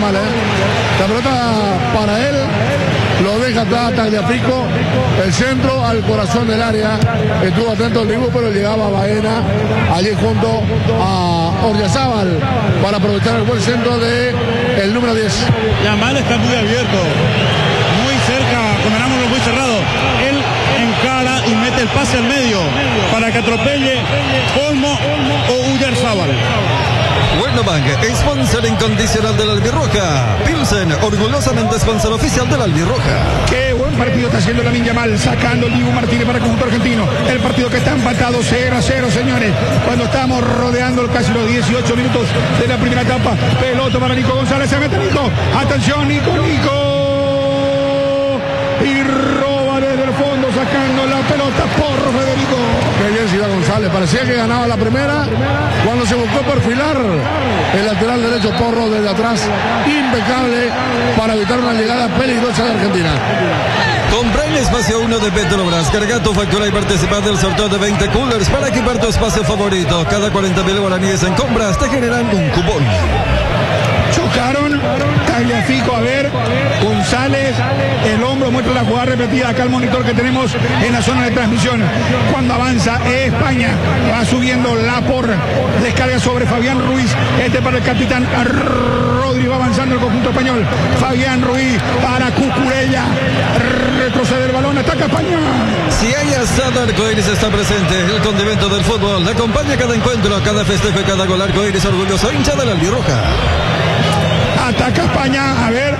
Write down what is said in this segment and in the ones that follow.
mal, La pelota para él, lo deja atrás Tagliafico, el centro al corazón del área, estuvo atento el Dibu, pero llegaba Baena allí junto a Oryazábal para aprovechar el buen centro de el número 10. Yamal está muy abierto, muy cerca, con el ángulo muy cerrado. Él encara y mete el pase al medio para que atropelle Olmo o Oryazábal. Winterbank, sponsor incondicional de la Albirroja. Pilsen, orgullosamente sponsor oficial de la Albirroja. Qué buen partido está haciendo Lamine Yamal, sacando el Dibu Martínez para el conjunto argentino. El partido que está empatado 0-0, señores. Cuando estamos rodeando casi los 18 minutos de la primera etapa. Pelota para Nico González, se mete Nico. Atención, Nico. Y roba desde el fondo, sacando la pelota por Federico. Qué bien Ciudad González, parecía que ganaba la primera cuando se buscó perfilar el lateral derecho Porro desde atrás, impecable para evitar una llegada peligrosa de Argentina. Compra en espacio 1 de Petrobras, carga tu factura y participa del sorteo de 20 coolers para equipar tu espacio favorito. Cada 40.000 guaraníes en compras te generan un cupón. Chocaron, Tagliafico, a ver, González, el hombro muestra la jugada repetida, acá el monitor que tenemos en la zona de transmisión. Cuando avanza España, va subiendo Laporte, descarga sobre Fabián Ruiz, para el capitán Rodri, va avanzando el conjunto español. Fabián Ruiz para Cucurella, retrocede el balón, ataca España. Si hay asado, Arcoiris está presente, el condimento del fútbol, acompaña cada encuentro, cada festejo y cada gol. Arcoiris, orgulloso hincha de la Albirroja. Ataca España, a ver.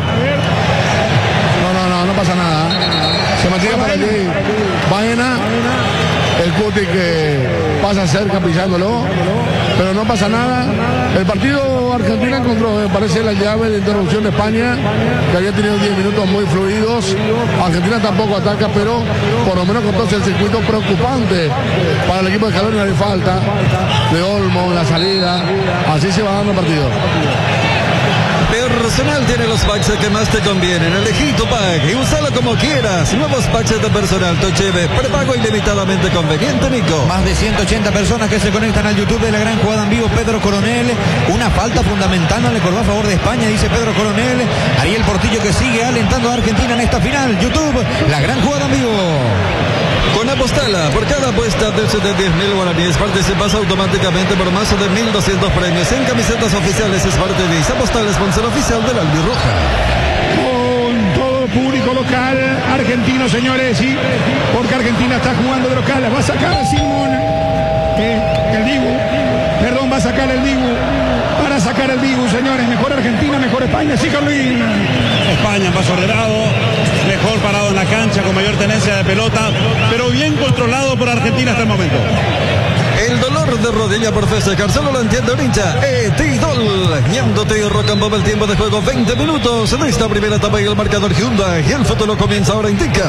No pasa nada. Se mantiene para allí Baena, el Cuti que pasa cerca pisándolo, pero no pasa nada. El partido Argentina encontró, me parece, la llave de interrupción de España, que había tenido 10 minutos muy fluidos. Argentina tampoco ataca, pero por lo menos contó el circuito preocupante para el equipo de Scaloni. No hay falta de Olmo en la salida, así se va dando el partido. Personal tiene los packs que más te convienen. Elegí tu pack y úsalo como quieras. Nuevos packs de personal Tocheve, prepago ilimitadamente conveniente, Nico. Más de 180 personas que se conectan al YouTube de la gran jugada en vivo. Pedro Coronel, una falta fundamental no le cobró a favor de España, dice Pedro Coronel. Ariel Portillo que sigue alentando a Argentina en esta final. YouTube, la gran jugada en vivo. Con Apostala, por cada apuesta de 10.000 guaraníes participas automáticamente por más de 1.200 premios en camisetas oficiales Smart TV. Apostala, sponsor oficial de la Albirroja. Con todo público local argentino, señores, sí, porque Argentina está jugando de local. Va a sacar a Simón, el Dibu, perdón, va a sacar el Dibu. Para sacar el Dibu, señores. Mejor Argentina, mejor España. Sí, Carlín. España, paso ordenado, mejor parado en la cancha, con mayor tenencia de pelota, pero bien controlado por Argentina hasta el momento. El dolor de rodilla por festejar solo lo entiende un hincha. Etidol. Ñándote y Rocambó, el tiempo de juego 20 minutos de esta primera etapa y el marcador Hyundai. Y el futuro comienza ahora, indica.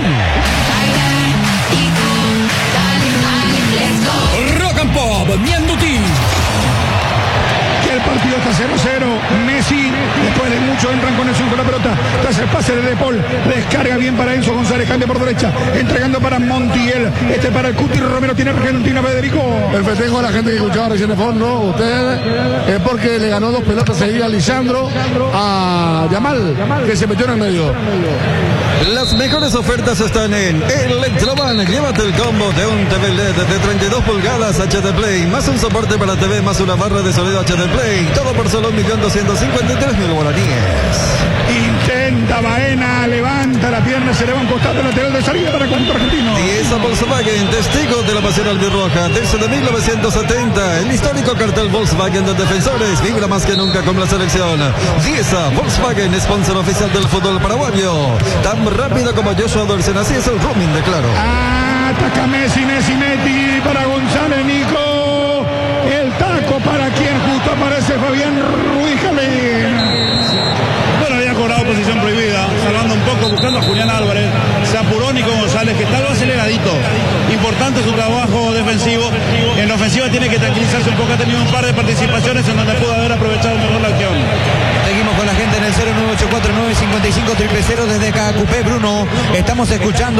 Rocambó, Ñándote. El partido está 0-0. Messi, después de mucho, entran con la pelota. Tras el pase de Paul, descarga bien para Enzo González, cambia por derecha, entregando para Montiel. Para el Cuti Romero, tiene Argentina, Federico. El festejo de la gente que escuchaba recién de fondo, usted, es porque le ganó 2 pelotas seguidas Lisandro a Yamal, que se metió en el medio. Las mejores ofertas están en Electroban. Llévate el combo de un TV LED de 32 pulgadas HD Play, más un soporte para TV, más una barra de sonido HD Play. Todo por solo 1.253.000 guaraníes. Intenta Baena, levanta la pierna, se le va un costado lateral de salida para el conjunto argentino. Y esa Volkswagen, testigo de la pasión albirroja desde 1970. El histórico cartel Volkswagen de defensores vibra más que nunca con la selección. Dieza Volkswagen, sponsor oficial del fútbol paraguayo. Tan rápido como Joshua Dorsen, así es el roaming de Claro. Ataca Messi para González, Nico. El taco para quien justo aparece Fabián Ruiz. Bueno, había cobrado posición prohibida, salvando un poco, buscando a Julián Álvarez. Se apuró Nico González, que estaba aceleradito. Importante su trabajo defensivo. En la ofensiva tiene que tranquilizarse un poco. Ha tenido un par de participaciones en donde pudo haber aprovechado mejor la acción. Seguimos con la gente en el 0984-955-000 desde Cacupé, Bruno. Estamos escuchando